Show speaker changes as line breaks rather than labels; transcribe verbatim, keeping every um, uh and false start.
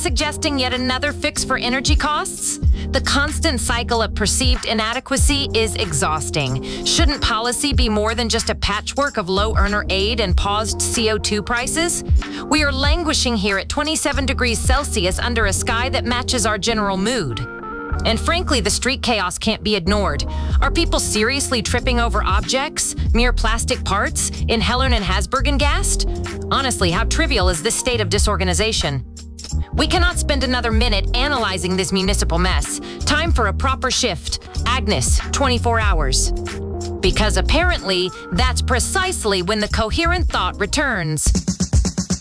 suggesting yet another fix for energy costs? The constant cycle of perceived inadequacy is exhausting. Shouldn't policy be more than just a patchwork of low-earner aid and paused C O two prices? We are languishing here at twenty-seven degrees Celsius under a sky that matches our general mood. And frankly, the street chaos can't be ignored. Are people seriously tripping over objects, mere plastic parts, in Hellern and Hasbergen-Gast? Honestly, how trivial is this state of disorganization? We cannot spend another minute analyzing this municipal mess. Time for a proper shift. Agnes, twenty-four hours. Because apparently, that's precisely when the coherent thought returns.